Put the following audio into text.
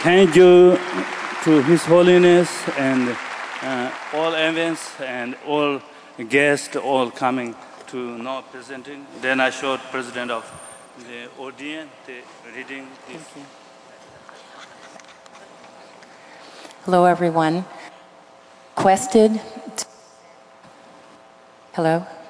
Thank you to His Holiness and all events and all guests all coming to now presenting. Then I showed President of the ODN the reading this. Hello, everyone. Hello.